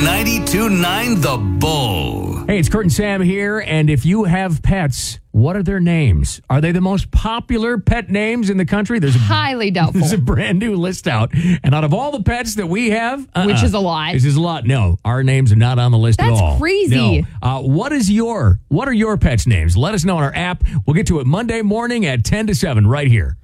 92.9 The Bull. Hey, it's Kurt and Sam here, and if you have pets, what are their names? Are they the most popular pet names in the country? Highly doubtful. There's a brand new list out, and out of all the pets that we have... Which is a lot. This is a lot. No, our names are not on the list at all. That's crazy. No. What are your pets' names? Let us know on our app. We'll get to it Monday morning at 10 to 7 right here.